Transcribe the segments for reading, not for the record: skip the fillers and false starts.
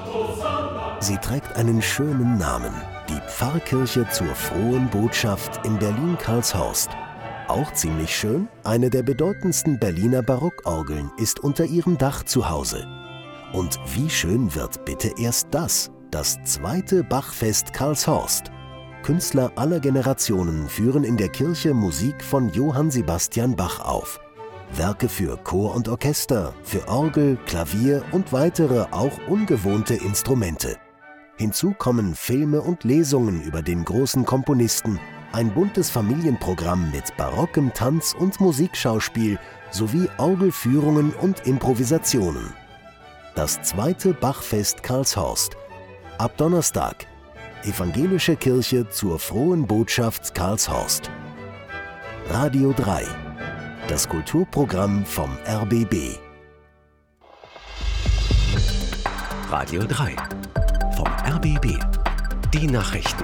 Sie trägt einen schönen Namen, die Pfarrkirche zur Frohen Botschaft in Berlin-Karlshorst. Auch ziemlich schön, eine der bedeutendsten Berliner Barockorgeln ist unter ihrem Dach zu Hause. Und wie schön wird bitte erst das zweite Bachfest Karlshorst. Künstler aller Generationen führen in der Kirche Musik von Johann Sebastian Bach auf. Werke für Chor und Orchester, für Orgel, Klavier und weitere auch ungewohnte Instrumente. Hinzu kommen Filme und Lesungen über den großen Komponisten, ein buntes Familienprogramm mit barockem Tanz- und Musikschauspiel sowie Orgelführungen und Improvisationen. Das zweite Bachfest Karlshorst. Ab Donnerstag. Evangelische Kirche zur Frohen Botschaft Karlshorst. Radio 3. Das Kulturprogramm vom RBB. Radio 3 vom RBB. Die Nachrichten.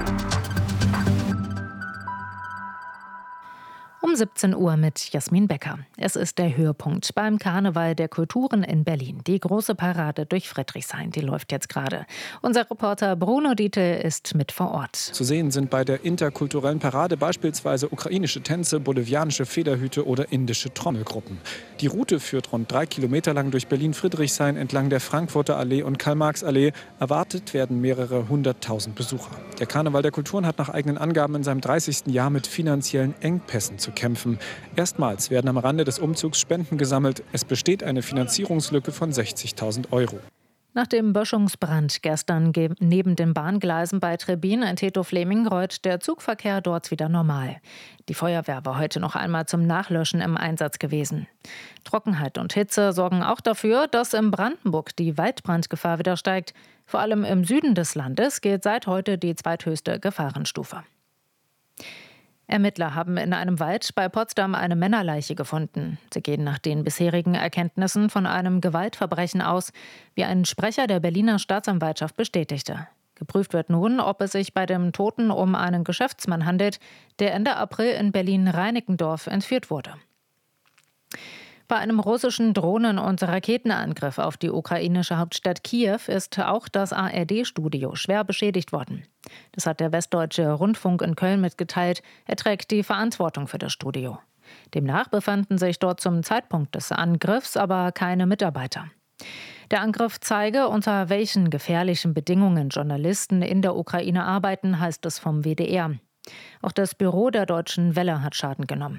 Um 17 Uhr mit Jasmin Becker. Es ist der Höhepunkt beim Karneval der Kulturen in Berlin. Die große Parade durch Friedrichshain, die läuft jetzt gerade. Unser Reporter Bruno Dietl ist mit vor Ort. Zu sehen sind bei der interkulturellen Parade beispielsweise ukrainische Tänze, bolivianische Federhüte oder indische Trommelgruppen. Die Route führt rund 3 Kilometer lang durch Berlin-Friedrichshain entlang der Frankfurter Allee und Karl-Marx-Allee. Erwartet werden mehrere 100.000 Besucher. Der Karneval der Kulturen hat nach eigenen Angaben in seinem 30. Jahr mit finanziellen Engpässen zu kämpfen. Erstmals werden am Rande des Umzugs Spenden gesammelt. Es besteht eine Finanzierungslücke von 60.000 Euro. Nach dem Böschungsbrand gestern neben den Bahngleisen bei Trebin in Tetow-Flemingreuth der Zugverkehr dort wieder normal. Die Feuerwehr war heute noch einmal zum Nachlöschen im Einsatz gewesen. Trockenheit und Hitze sorgen auch dafür, dass in Brandenburg die Waldbrandgefahr wieder steigt. Vor allem im Süden des Landes gilt seit heute die zweithöchste Gefahrenstufe. Ermittler haben in einem Wald bei Potsdam eine Männerleiche gefunden. Sie gehen nach den bisherigen Erkenntnissen von einem Gewaltverbrechen aus, wie ein Sprecher der Berliner Staatsanwaltschaft bestätigte. Geprüft wird nun, ob es sich bei dem Toten um einen Geschäftsmann handelt, der Ende April in Berlin-Reinickendorf entführt wurde. Bei einem russischen Drohnen- und Raketenangriff auf die ukrainische Hauptstadt Kiew ist auch das ARD-Studio schwer beschädigt worden. Das hat der Westdeutsche Rundfunk in Köln mitgeteilt. Er trägt die Verantwortung für das Studio. Demnach befanden sich dort zum Zeitpunkt des Angriffs aber keine Mitarbeiter. Der Angriff zeige, unter welchen gefährlichen Bedingungen Journalisten in der Ukraine arbeiten, heißt es vom WDR. Auch das Büro der Deutschen Welle hat Schaden genommen.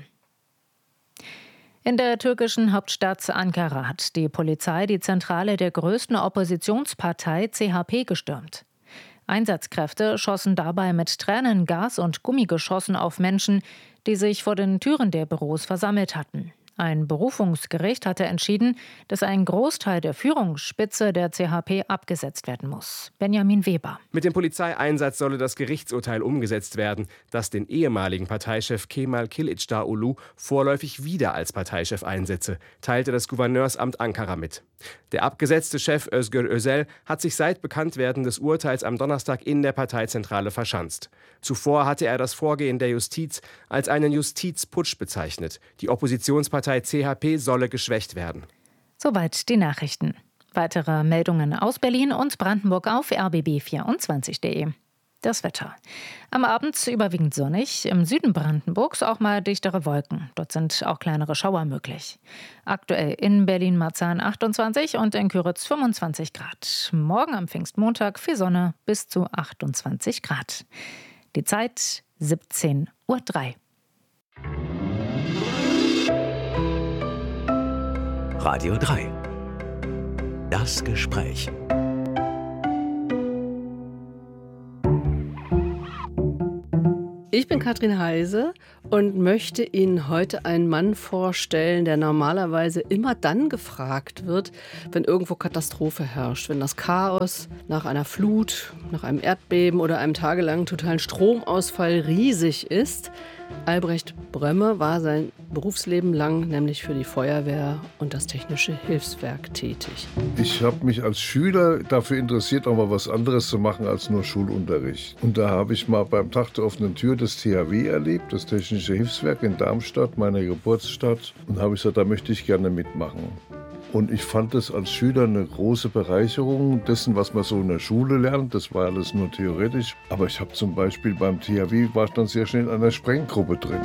In der türkischen Hauptstadt Ankara hat die Polizei die Zentrale der größten Oppositionspartei CHP gestürmt. Einsatzkräfte schossen dabei mit Tränengas und Gummigeschossen auf Menschen, die sich vor den Türen der Büros versammelt hatten. Ein Berufungsgericht hatte entschieden, dass ein Großteil der Führungsspitze der CHP abgesetzt werden muss. Benjamin Weber. Mit dem Polizeieinsatz solle das Gerichtsurteil umgesetzt werden, das den ehemaligen Parteichef Kemal Kılıçdaroğlu vorläufig wieder als Parteichef einsetze, teilte das Gouverneursamt Ankara mit. Der abgesetzte Chef Özgür Özel hat sich seit Bekanntwerden des Urteils am Donnerstag in der Parteizentrale verschanzt. Zuvor hatte er das Vorgehen der Justiz als einen Justizputsch bezeichnet. Die Oppositionspartei CHP solle geschwächt werden. Soweit die Nachrichten. Weitere Meldungen aus Berlin und Brandenburg auf rbb24.de. Das Wetter. Am Abend überwiegend sonnig, im Süden Brandenburgs auch mal dichtere Wolken. Dort sind auch kleinere Schauer möglich. Aktuell in Berlin-Marzahn 28 und in Küritz 25 Grad. Morgen am Pfingstmontag viel Sonne bis zu 28 Grad. Die Zeit 17:03 Uhr. Radio 3. Das Gespräch. Ich bin Katrin Heise und möchte Ihnen heute einen Mann vorstellen, der normalerweise immer dann gefragt wird, wenn irgendwo Katastrophe herrscht. Wenn das Chaos nach einer Flut, nach einem Erdbeben oder einem tagelangen totalen Stromausfall riesig ist. Albrecht Brömme war sein Berufsleben lang nämlich für die Feuerwehr und das Technische Hilfswerk tätig. Ich habe mich als Schüler dafür interessiert, auch mal was anderes zu machen als nur Schulunterricht. Und da habe ich mal beim Tag der offenen Tür das THW erlebt, das Technische Hilfswerk in Darmstadt, meiner Geburtsstadt. Und habe ich gesagt, da möchte ich gerne mitmachen. Und ich fand das als Schüler eine große Bereicherung dessen, was man so in der Schule lernt. Das war alles nur theoretisch. Aber ich habe zum Beispiel beim THW, war ich dann sehr schnell in einer Sprenggruppe drin.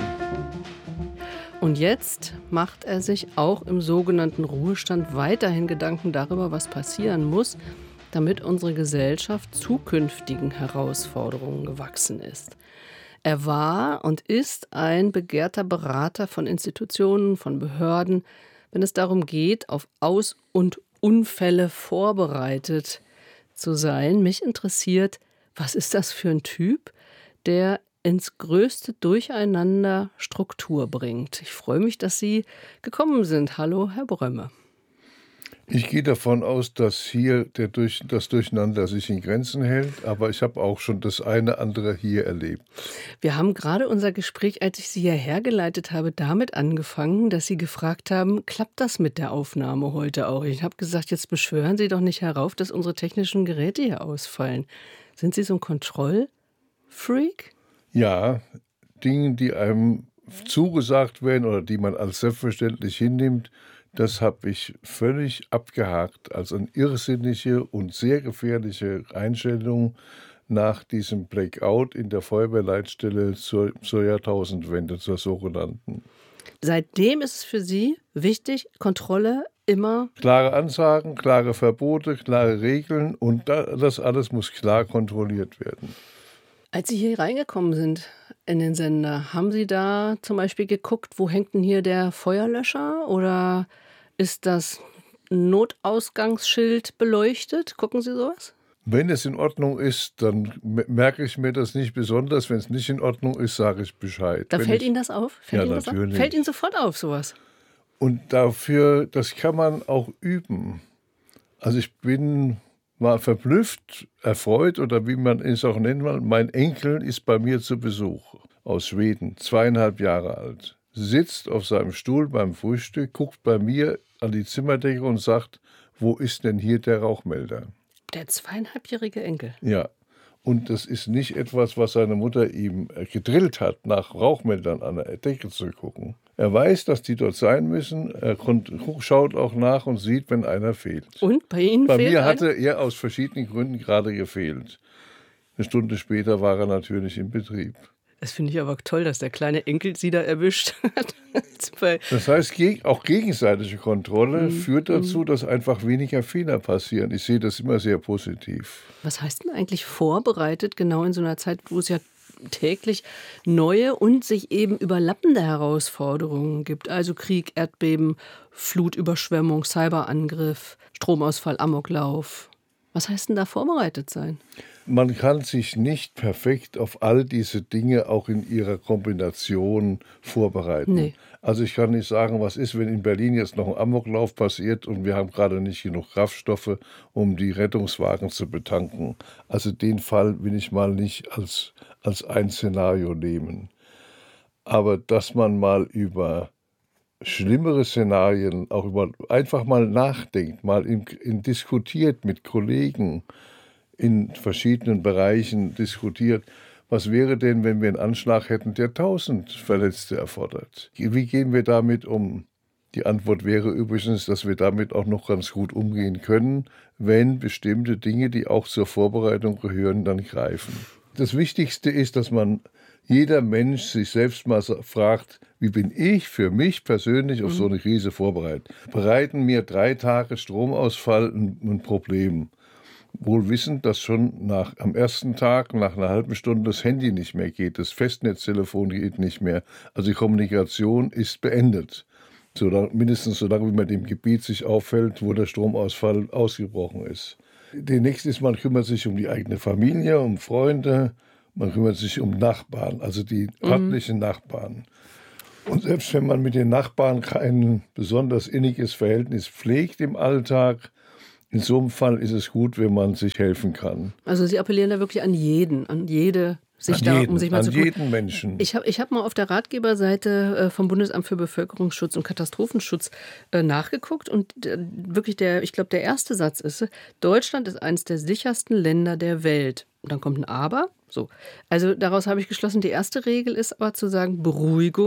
Und jetzt macht er sich auch im sogenannten Ruhestand weiterhin Gedanken darüber, was passieren muss, damit unsere Gesellschaft zukünftigen Herausforderungen gewachsen ist. Er war und ist ein begehrter Berater von Institutionen, von Behörden, wenn es darum geht, auf Aus- und Unfälle vorbereitet zu sein. Mich interessiert, was ist das für ein Typ, der ins größte Durcheinander Struktur bringt. Ich freue mich, dass Sie gekommen sind. Hallo, Herr Brömme. Ich gehe davon aus, dass hier das Durcheinander sich in Grenzen hält, aber ich habe auch schon das eine andere hier erlebt. Wir haben gerade unser Gespräch, als ich Sie hierher geleitet habe, damit angefangen, dass Sie gefragt haben, klappt das mit der Aufnahme heute auch? Ich habe gesagt, jetzt beschwören Sie doch nicht herauf, dass unsere technischen Geräte hier ausfallen. Sind Sie so ein Kontrollfreak? Ja, Dinge, die einem zugesagt werden oder die man als selbstverständlich hinnimmt, das habe ich völlig abgehakt als eine irrsinnige und sehr gefährliche Einstellung nach diesem Blackout in der Feuerwehrleitstelle zur Jahrtausendwende, zur sogenannten. Seitdem ist es für Sie wichtig, Kontrolle immer. Klare Ansagen, klare Verbote, klare Regeln und das alles muss klar kontrolliert werden. Als Sie hier reingekommen sind in den Sender, haben Sie da zum Beispiel geguckt, wo hängt denn hier der Feuerlöscher oder ist das Notausgangsschild beleuchtet? Gucken Sie sowas? Wenn es in Ordnung ist, dann merke ich mir das nicht besonders. Wenn es nicht in Ordnung ist, sage ich Bescheid. Da fällt Ihnen das auf? Ja, natürlich. Fällt Ihnen sofort auf, sowas? Und dafür, das kann man auch üben. Also ich war verblüfft, erfreut oder wie man es auch nennt. Mein Enkel ist bei mir zu Besuch aus Schweden, 2,5 Jahre alt. Sitzt auf seinem Stuhl beim Frühstück, guckt bei mir an die Zimmerdecke und sagt, wo ist denn hier der Rauchmelder? Der 2,5-jährige Enkel? Ja, und das ist nicht etwas, was seine Mutter ihm gedrillt hat, nach Rauchmeldern an der Decke zu gucken. Er weiß, dass die dort sein müssen, er schaut auch nach und sieht, wenn einer fehlt. Und bei Ihnen Bei fehlt mir hatte er aus verschiedenen Gründen gerade gefehlt. Eine Stunde später war er natürlich in Betrieb. Das finde ich aber toll, dass der kleine Enkel Sie da erwischt hat. Das heißt, auch gegenseitige Kontrolle führt dazu, dass einfach weniger Fehler passieren. Ich sehe das immer sehr positiv. Was heißt denn eigentlich vorbereitet, genau in so einer Zeit, wo es ja täglich neue und sich eben überlappende Herausforderungen gibt? Also Krieg, Erdbeben, Flutüberschwemmung, Cyberangriff, Stromausfall, Amoklauf. Was heißt denn da vorbereitet sein? Man kann sich nicht perfekt auf all diese Dinge auch in ihrer Kombination vorbereiten. Nee. Also ich kann nicht sagen, was ist, wenn in Berlin jetzt noch ein Amoklauf passiert und wir haben gerade nicht genug Kraftstoffe, um die Rettungswagen zu betanken. Also den Fall will ich mal nicht als ein Szenario nehmen. Aber dass man mal über schlimmere Szenarien auch einfach mal nachdenkt, mal diskutiert mit Kollegen, in verschiedenen Bereichen diskutiert, was wäre denn, wenn wir einen Anschlag hätten, der 1000 Verletzte erfordert? Wie gehen wir damit um? Die Antwort wäre übrigens, dass wir damit auch noch ganz gut umgehen können, wenn bestimmte Dinge, die auch zur Vorbereitung gehören, dann greifen. Das Wichtigste ist, dass jeder Mensch sich selbst mal fragt, wie bin ich für mich persönlich auf so eine Krise vorbereitet? Bereiten mir 3 Tage Stromausfall ein Problem? Wohl wissend, dass schon am ersten Tag, nach einer halben Stunde, das Handy nicht mehr geht, das Festnetztelefon geht nicht mehr. Also die Kommunikation ist beendet. Mindestens so lange, wie man dem Gebiet sich aufhält, wo der Stromausfall ausgebrochen ist. Der nächste ist, man kümmert sich um die eigene Familie, um Freunde, man kümmert sich um Nachbarn, also die örtlichen Nachbarn. Und selbst wenn man mit den Nachbarn kein besonders inniges Verhältnis pflegt im Alltag, in so einem Fall ist es gut, wenn man sich helfen kann. Also Sie appellieren da wirklich an jeden, an jede, sich da um sich mal zu kümmern. An jeden Menschen. Ich hab mal auf der Ratgeberseite vom Bundesamt für Bevölkerungsschutz und Katastrophenschutz nachgeguckt und wirklich ich glaube, der erste Satz ist, Deutschland ist eines der sichersten Länder der Welt. Und dann kommt ein Aber. So. Also daraus habe ich geschlossen, die erste Regel ist aber zu sagen, Beruhigung,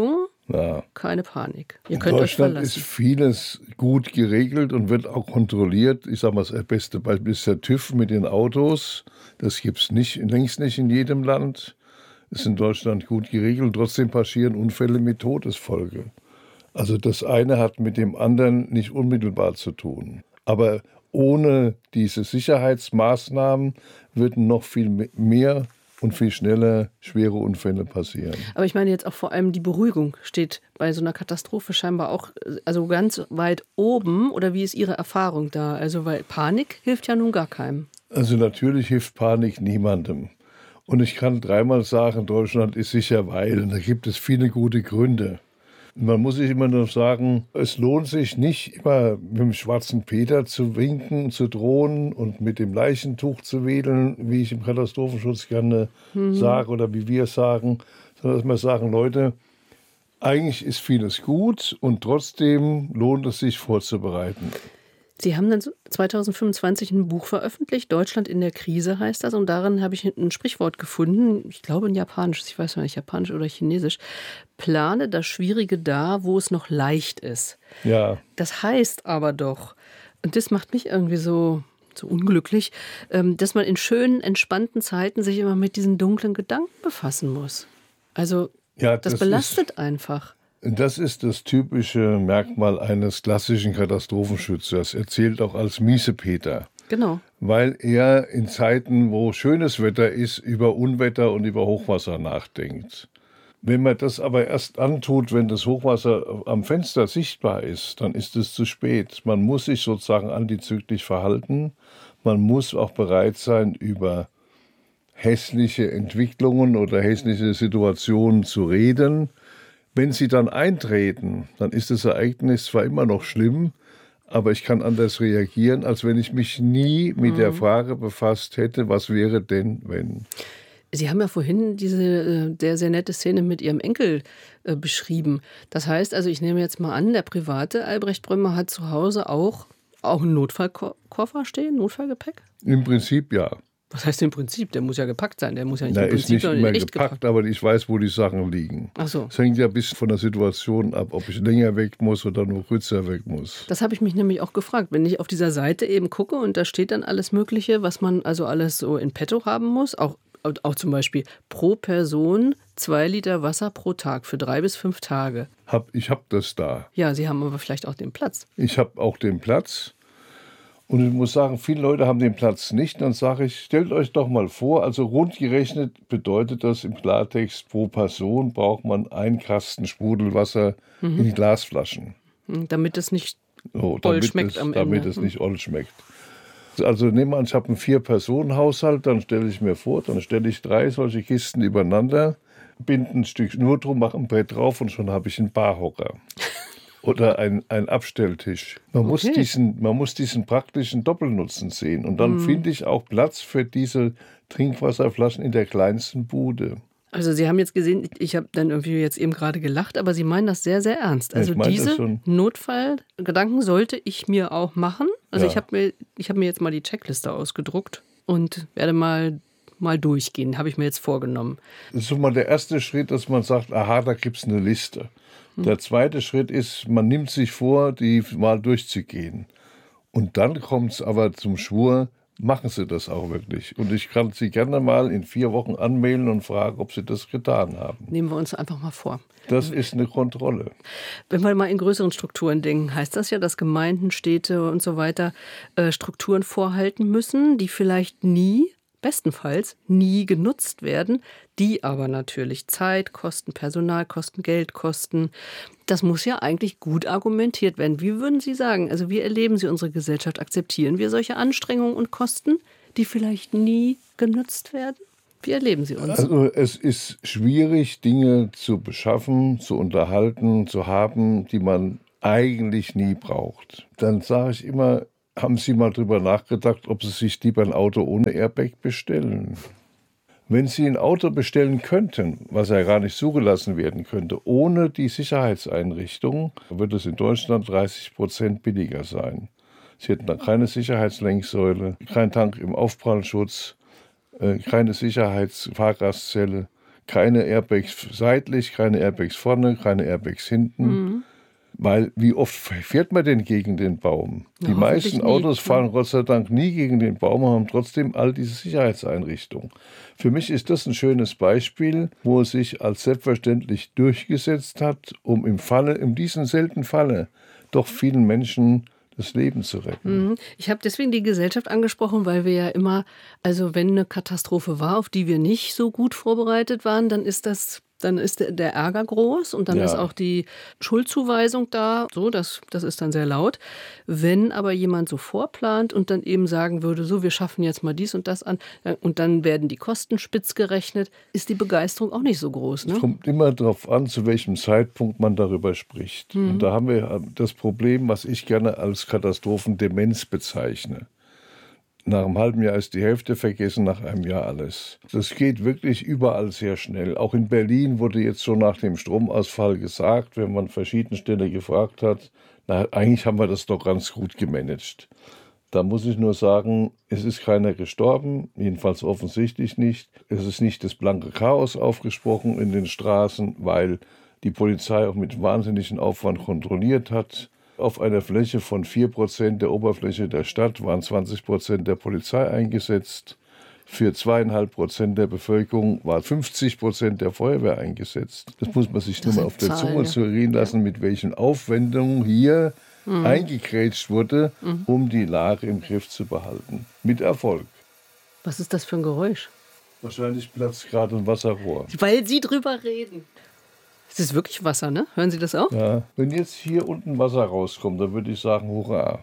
Ja. Keine Panik. Ihr In könnt euch Deutschland verlassen. ist vieles gut geregelt und wird auch kontrolliert. Ich sage mal, das beste Beispiel ist der TÜV mit den Autos. Das gibt es längst nicht in jedem Land. Ist in Deutschland gut geregelt und trotzdem passieren Unfälle mit Todesfolge. Also das eine hat mit dem anderen nicht unmittelbar zu tun. Aber ohne diese Sicherheitsmaßnahmen würden noch viel mehr und viel schneller schwere Unfälle passieren. Aber ich meine jetzt auch vor allem die Beruhigung steht bei so einer Katastrophe scheinbar auch also ganz weit oben. Oder wie ist Ihre Erfahrung da? Also weil Panik hilft ja nun gar keinem. Also natürlich hilft Panik niemandem. Und ich kann dreimal sagen, Deutschland ist sicher, weil. Und da gibt es viele gute Gründe. Man muss sich immer nur sagen, es lohnt sich nicht immer mit dem schwarzen Peter zu winken, zu drohen und mit dem Leichentuch zu wedeln, wie ich im Katastrophenschutz gerne sage oder wie wir sagen, sondern dass wir sagen, Leute, eigentlich ist vieles gut und trotzdem lohnt es sich vorzubereiten. Sie haben dann 2025 ein Buch veröffentlicht, Deutschland in der Krise heißt das, und darin habe ich ein Sprichwort gefunden, ich glaube ein japanisches, ich weiß nicht, japanisch oder chinesisch, plane das Schwierige da, wo es noch leicht ist. Ja. Das heißt aber doch, und das macht mich irgendwie so unglücklich, dass man in schönen, entspannten Zeiten sich immer mit diesen dunklen Gedanken befassen muss. Also Ja, das belastet einfach. Das ist das typische Merkmal eines klassischen Katastrophenschützers. Er zählt auch als Miesepeter. Genau. Weil er in Zeiten, wo schönes Wetter ist, über Unwetter und über Hochwasser nachdenkt. Wenn man das aber erst antut, wenn das Hochwasser am Fenster sichtbar ist, dann ist es zu spät. Man muss sich sozusagen antizyklisch verhalten. Man muss auch bereit sein, über hässliche Entwicklungen oder hässliche Situationen zu reden. Wenn sie dann eintreten, dann ist das Ereignis zwar immer noch schlimm, aber ich kann anders reagieren, als wenn ich mich nie mit der Frage befasst hätte, was wäre denn, wenn. Sie haben ja vorhin diese sehr nette Szene mit Ihrem Enkel beschrieben. Das heißt also, ich nehme jetzt mal an, der private Albrecht Brömer hat zu Hause auch einen Notfallkoffer stehen, Notfallgepäck? Im Prinzip ja. Was heißt im Prinzip? Der muss ja gepackt sein. Der muss ja nicht Der im ist Prinzip, nicht sondern immer in echt gepackt, aber ich weiß, wo die Sachen liegen. Ach so. Es hängt ja bis von der Situation ab, ob ich länger weg muss oder nur kürzer weg muss. Das habe ich mich nämlich auch gefragt. Wenn ich auf dieser Seite eben gucke und da steht dann alles Mögliche, was man also alles so in petto haben muss, auch zum Beispiel pro Person 2 Liter Wasser pro Tag für 3 bis 5 Tage. Ich habe das da. Ja, Sie haben aber vielleicht auch den Platz. Ich habe auch den Platz. Und ich muss sagen, viele Leute haben den Platz nicht. Dann sage ich, stellt euch doch mal vor, also rund gerechnet bedeutet das im Klartext, pro Person braucht man 1 Kasten Sprudelwasser in Glasflaschen. Damit es nicht Damit schmeckt am Ende. Damit es nicht oll schmeckt. Also nehmen wir an, ich habe einen 4-Personen-Haushalt, dann stelle ich mir vor, dann stelle ich 3 solche Kisten übereinander, binde ein Stück Schnur drum, mache ein Brett drauf und schon habe ich einen Barhocker. Oder ein Abstelltisch. Man muss diesen praktischen Doppelnutzen sehen. Und dann finde ich auch Platz für diese Trinkwasserflaschen in der kleinsten Bude. Also Sie haben jetzt gesehen, ich habe dann irgendwie jetzt eben gerade gelacht, aber Sie meinen das sehr, sehr ernst. Also diese Notfallgedanken sollte ich mir auch machen. Also ich habe mir jetzt mal die Checkliste ausgedruckt und werde mal durchgehen, habe ich mir jetzt vorgenommen. Das ist schon mal der erste Schritt, dass man sagt, aha, da gibt es eine Liste. Der zweite Schritt ist, man nimmt sich vor, die mal durchzugehen. Und dann kommt es aber zum Schwur, machen Sie das auch wirklich. Und ich kann Sie gerne mal in 4 Wochen anmelden und fragen, ob Sie das getan haben. Nehmen wir uns einfach mal vor. Das ist eine Kontrolle. Wenn wir mal in größeren Strukturen denken, heißt das ja, dass Gemeinden, Städte und so weiter Strukturen vorhalten müssen, die vielleicht bestenfalls nie genutzt werden, die aber natürlich Zeit kosten, Personal kosten, Geld kosten. Das muss ja eigentlich gut argumentiert werden. Wie würden Sie sagen, also wie erleben Sie unsere Gesellschaft? Akzeptieren wir solche Anstrengungen und Kosten, die vielleicht nie genutzt werden? Wie erleben Sie uns? Also es ist schwierig, Dinge zu beschaffen, zu unterhalten, zu haben, die man eigentlich nie braucht. Dann sage ich immer, haben Sie mal drüber nachgedacht, ob Sie sich lieber ein Auto ohne Airbag bestellen? Wenn Sie ein Auto bestellen könnten, was ja gar nicht zugelassen werden könnte, ohne die Sicherheitseinrichtung, würde es in Deutschland 30% billiger sein. Sie hätten dann keine Sicherheitslenksäule, keinen Tank im Aufprallschutz, keine Sicherheitsfahrgastzelle, Keine Airbags seitlich, keine Airbags vorne, keine Airbags hinten. Weil wie oft fährt man denn gegen den Baum? Ja, die meisten Autos nie. fahren Gott sei Dank nie gegen den Baum und haben trotzdem all diese Sicherheitseinrichtungen. Für mich ist das ein schönes Beispiel, wo es sich als selbstverständlich durchgesetzt hat, um in diesem seltenen Falle doch vielen Menschen das Leben zu retten. Ich habe deswegen die Gesellschaft angesprochen, weil wir ja immer, also wenn eine Katastrophe war, auf die wir nicht so gut vorbereitet waren, dann ist der Ärger groß und dann ist auch die Schuldzuweisung da. So, das ist dann sehr laut. Wenn aber jemand so vorplant und dann eben sagen würde, so, wir schaffen jetzt mal dies und das an und dann werden die Kosten spitz gerechnet, ist die Begeisterung auch nicht so groß. Ne? Es kommt immer darauf an, zu welchem Zeitpunkt man darüber spricht. Und da haben wir das Problem, was ich gerne als Katastrophendemenz bezeichne. Nach einem halben Jahr ist die Hälfte vergessen, nach einem Jahr alles. Das geht wirklich überall sehr schnell. Auch in Berlin wurde jetzt so nach dem Stromausfall gesagt, wenn man verschiedene Stellen gefragt hat, na, eigentlich haben wir das doch ganz gut gemanagt. Da muss ich nur sagen, es ist keiner gestorben, jedenfalls offensichtlich nicht. Es ist nicht das blanke Chaos aufgesprochen in den Straßen, weil die Polizei auch mit wahnsinnigem Aufwand kontrolliert hat. Auf einer Fläche von 4% der Oberfläche der Stadt waren 20% der Polizei eingesetzt. Für 2,5% der Bevölkerung war 50% der Feuerwehr eingesetzt. Das muss man sich nur mal auf der Zunge zergehen lassen, mit welchen Aufwendungen hier eingekrätscht wurde, um die Lage im Griff zu behalten. Mit Erfolg. Was ist das für ein Geräusch? Wahrscheinlich platzt gerade ein Wasserrohr. Weil Sie drüber reden. Es ist wirklich Wasser, ne? Hören Sie das auch? Ja, wenn jetzt hier unten Wasser rauskommt, dann würde ich sagen, hurra.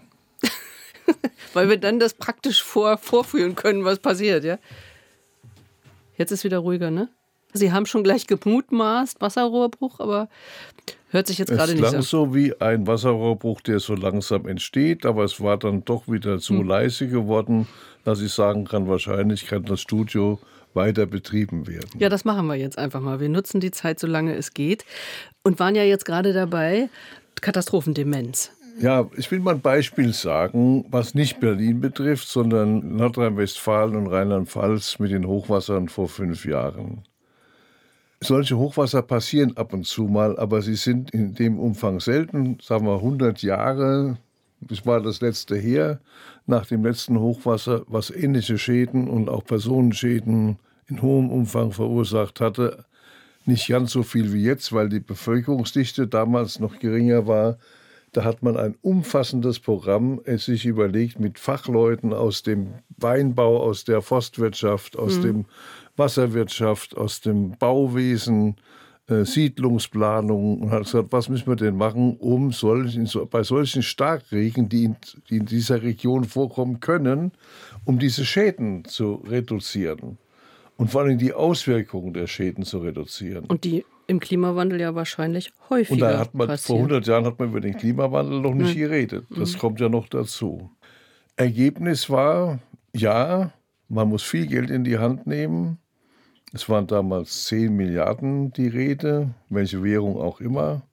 Weil wir dann das praktisch vorführen können, was passiert, ja? Jetzt ist wieder ruhiger, ne? Sie haben schon gleich gemutmaßt, Wasserrohrbruch, aber hört sich jetzt gerade nicht so an. Es klang so wie ein Wasserrohrbruch, der so langsam entsteht, aber es war dann doch wieder so leise geworden, dass ich sagen kann, wahrscheinlich kann das Studio weiter betrieben werden. Ja, das machen wir jetzt einfach mal. Wir nutzen die Zeit, solange es geht. Und waren ja jetzt gerade dabei, Katastrophendemenz. Ja, ich will mal ein Beispiel sagen, was nicht Berlin betrifft, sondern Nordrhein-Westfalen und Rheinland-Pfalz mit den Hochwassern vor 5 Jahren. Solche Hochwasser passieren ab und zu mal, aber sie sind in dem Umfang selten. Sagen wir 100 Jahre, das war das letzte her, nach dem letzten Hochwasser, was ähnliche Schäden und auch Personenschäden in hohem Umfang verursacht hatte. Nicht ganz so viel wie jetzt, weil die Bevölkerungsdichte damals noch geringer war. Da hat man ein umfassendes Programm sich überlegt mit Fachleuten aus dem Weinbau, aus der Forstwirtschaft, aus dem Wasserwirtschaft, aus dem Bauwesen, Siedlungsplanung und hat gesagt, was müssen wir denn machen, um bei solchen Starkregen, die in dieser Region vorkommen können, um diese Schäden zu reduzieren und vor allem die Auswirkungen der Schäden zu reduzieren. Und die im Klimawandel ja wahrscheinlich häufiger Und da hat man passieren. vor 100 Jahren hat man über den Klimawandel noch nicht geredet. Das kommt ja noch dazu. Ergebnis war, ja, man muss viel Geld in die Hand nehmen. Es waren damals 10 Milliarden die Rede, welche Währung auch immer.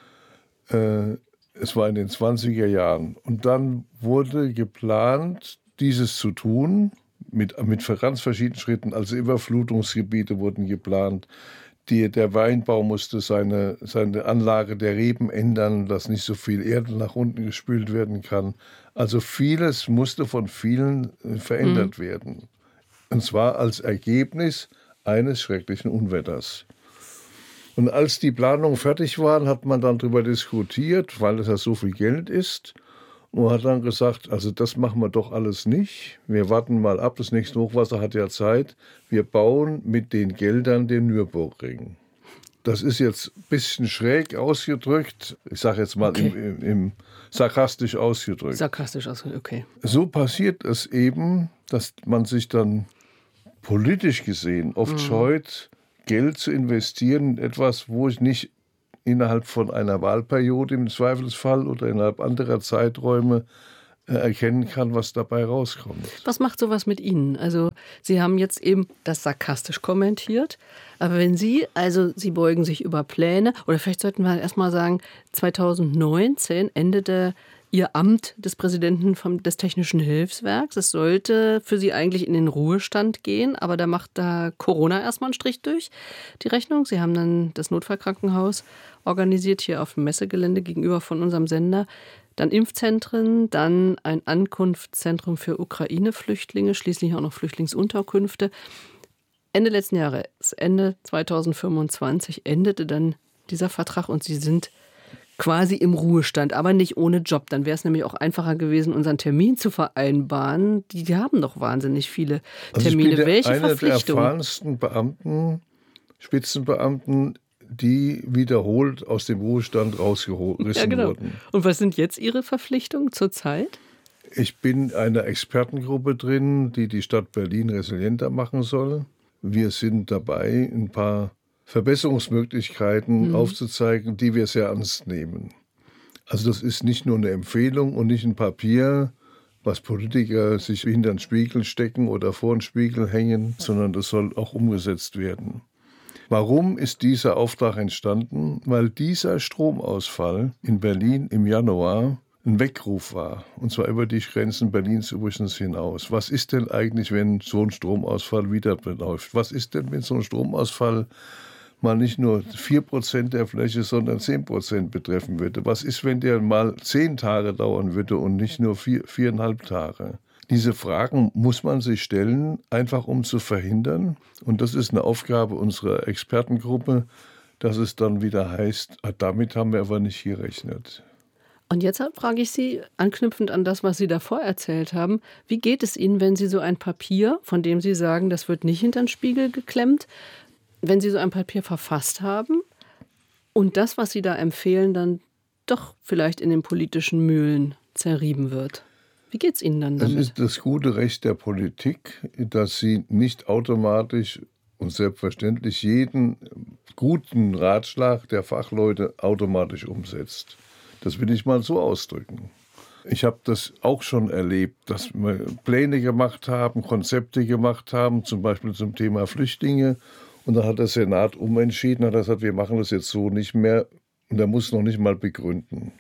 Es war in den 20er Jahren. Und dann wurde geplant, dieses zu tun, mit ganz verschiedenen Schritten. Also Überflutungsgebiete wurden geplant. Der Weinbau musste seine Anlage der Reben ändern, dass nicht so viel Erde nach unten gespült werden kann. Also vieles musste von vielen verändert werden. Und zwar als Ergebnis eines schrecklichen Unwetters. Und als die Planungen fertig waren, hat man dann darüber diskutiert, weil es ja so viel Geld ist. Und hat dann gesagt, also das machen wir doch alles nicht. Wir warten mal ab, das nächste Hochwasser hat ja Zeit. Wir bauen mit den Geldern den Nürburgring. Das ist jetzt ein bisschen schräg ausgedrückt. Ich sage jetzt mal im sarkastisch ausgedrückt. Sarkastisch ausgedrückt, okay. So passiert es eben, dass man sich dann politisch gesehen oft scheut, Geld zu investieren in etwas, wo ich nicht innerhalb von einer Wahlperiode im Zweifelsfall oder innerhalb anderer Zeiträume erkennen kann, was dabei rauskommt. Was macht sowas mit Ihnen? Also Sie haben jetzt eben das sarkastisch kommentiert, aber wenn Sie beugen sich über Pläne, oder vielleicht sollten wir erst mal sagen, 2019 endete Ihr Amt des Präsidenten des Technischen Hilfswerks. Es sollte für Sie eigentlich in den Ruhestand gehen, aber da macht da Corona erstmal einen Strich durch die Rechnung. Sie haben dann das Notfallkrankenhaus organisiert hier auf dem Messegelände gegenüber von unserem Sender. Dann Impfzentren, dann ein Ankunftszentrum für Ukraine-Flüchtlinge, schließlich auch noch Flüchtlingsunterkünfte. Ende letzten Jahres, Ende 2025, endete dann dieser Vertrag und Sie sind quasi im Ruhestand, aber nicht ohne Job. Dann wäre es nämlich auch einfacher gewesen, unseren Termin zu vereinbaren. Die haben doch wahnsinnig viele Termine. Also Welche einer Verpflichtung? der erfahrensten Beamten, Spitzenbeamten, die wiederholt aus dem Ruhestand rausgerissen wurden. Und was sind jetzt Ihre Verpflichtungen zurzeit? Ich bin in einer Expertengruppe drin, die die Stadt Berlin resilienter machen soll. Wir sind dabei, ein paar Verbesserungsmöglichkeiten aufzuzeigen, die wir sehr ernst nehmen. Also das ist nicht nur eine Empfehlung und nicht ein Papier, was Politiker sich hinter den Spiegel stecken oder vor den Spiegel hängen, sondern das soll auch umgesetzt werden. Warum ist dieser Auftrag entstanden? Weil dieser Stromausfall in Berlin im Januar ein Weckruf war, und zwar über die Grenzen Berlins übrigens hinaus. Was ist denn eigentlich, wenn so ein Stromausfall wieder läuft? Was ist denn, wenn so ein Stromausfall mal nicht nur 4% der Fläche, sondern 10% betreffen würde? Was ist, wenn der mal 10 Tage dauern würde und nicht nur 4,5 Tage? Diese Fragen muss man sich stellen, einfach um zu verhindern. Und das ist eine Aufgabe unserer Expertengruppe, dass es dann wieder heißt, damit haben wir aber nicht gerechnet. Und jetzt frage ich Sie, anknüpfend an das, was Sie davor erzählt haben, wie geht es Ihnen, wenn Sie so ein Papier, von dem Sie sagen, das wird nicht hinter den Spiegel geklemmt, wenn Sie so ein Papier verfasst haben und das, was Sie da empfehlen, dann doch vielleicht in den politischen Mühlen zerrieben wird? Wie geht es Ihnen dann damit? Es ist das gute Recht der Politik, dass sie nicht automatisch und selbstverständlich jeden guten Ratschlag der Fachleute automatisch umsetzt. Das will ich mal so ausdrücken. Ich habe das auch schon erlebt, dass wir Pläne gemacht haben, Konzepte gemacht haben, zum Beispiel zum Thema Flüchtlinge. Und dann hat der Senat umentschieden, hat gesagt, wir machen das jetzt so nicht mehr. Und er muss noch nicht mal begründen.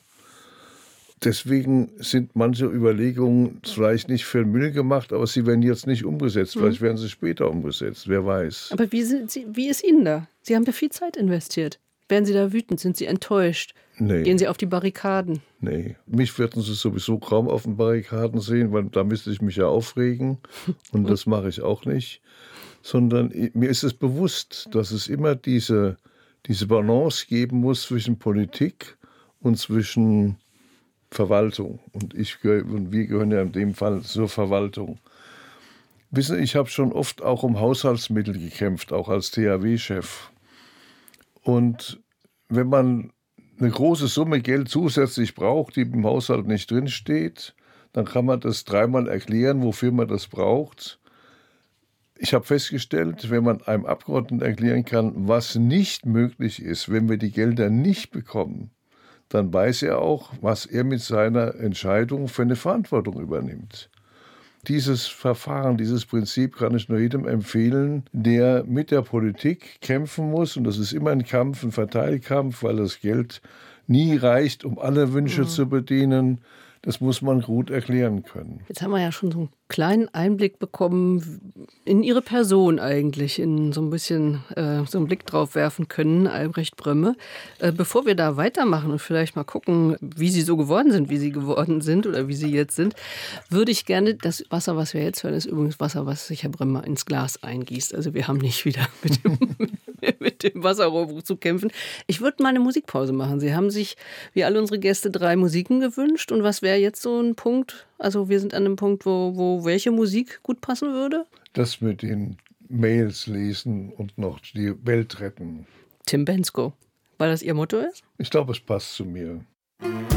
Deswegen sind manche Überlegungen vielleicht nicht für den Müll gemacht, aber sie werden jetzt nicht umgesetzt. Vielleicht werden sie später umgesetzt, wer weiß. Aber wie ist Ihnen da? Sie haben ja viel Zeit investiert. Werden Sie da wütend? Sind Sie enttäuscht? Nee. Gehen Sie auf die Barrikaden? Nee, mich würden Sie sowieso kaum auf den Barrikaden sehen, weil da müsste ich mich ja aufregen. Und das mache ich auch nicht. Sondern mir ist es bewusst, dass es immer diese Balance geben muss zwischen Politik und zwischen Verwaltung. Und wir gehören ja in dem Fall zur Verwaltung. Wissen Sie, ich habe schon oft auch um Haushaltsmittel gekämpft, auch als THW-Chef. Und wenn man eine große Summe Geld zusätzlich braucht, die im Haushalt nicht drinsteht, dann kann man das dreimal erklären, wofür man das braucht. Ich habe festgestellt, wenn man einem Abgeordneten erklären kann, was nicht möglich ist, wenn wir die Gelder nicht bekommen, dann weiß er auch, was er mit seiner Entscheidung für eine Verantwortung übernimmt. Dieses Verfahren, dieses Prinzip kann ich nur jedem empfehlen, der mit der Politik kämpfen muss. Und das ist immer ein Kampf, ein Verteilkampf, weil das Geld nie reicht, um alle Wünsche zu bedienen. Das muss man gut erklären können. Jetzt haben wir ja schon so einen kleinen Einblick bekommen in Ihre Person eigentlich, in so ein bisschen so einen Blick drauf werfen können, Albrecht Brömme. Bevor wir da weitermachen und vielleicht mal gucken, wie Sie so geworden sind, wie Sie geworden sind oder wie Sie jetzt sind, würde ich gerne, das Wasser, was wir jetzt hören, ist übrigens Wasser, was sich Herr Brömme ins Glas eingießt. Also wir haben nicht wieder mit dem Wasserrohrbruch zu kämpfen. Ich würde mal eine Musikpause machen. Sie haben sich, wie alle unsere Gäste, 3 Musiken gewünscht. Und was wäre jetzt so ein Punkt? Also wir sind an einem Punkt, wo welche Musik gut passen würde? Das mit den Mails lesen und noch die Welt retten. Tim Bendzko, weil das Ihr Motto ist? Ich glaube, es passt zu mir.